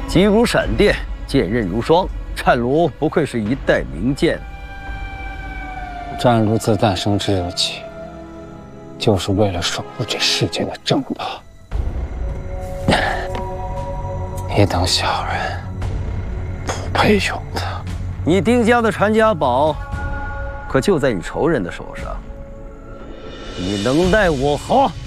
机如闪电，剑刃如霜，颤炉不愧是一代名剑。 湛如自诞生之日起，就是为了守护这世界的正道。你等小人，不配用它。 你丁家的传家宝，可就在你仇人的手上。你能奈我何？